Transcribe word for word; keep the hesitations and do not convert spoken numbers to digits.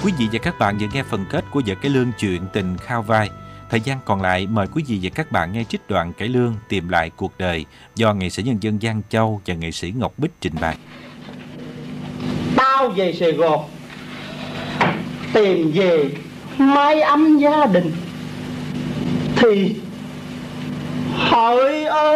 Quý vị và các bạn vừa nghe phần kết của vở cải lương Chuyện tình Khao Vai. Thời gian còn lại mời quý vị và các bạn nghe trích đoạn cải lương Tìm lại cuộc đời do nghệ sĩ nhân dân Giang Châu và nghệ sĩ Ngọc Bích trình bày. Tao về Sài Gòn tìm về mái ấm gia đình thì hỡi ơi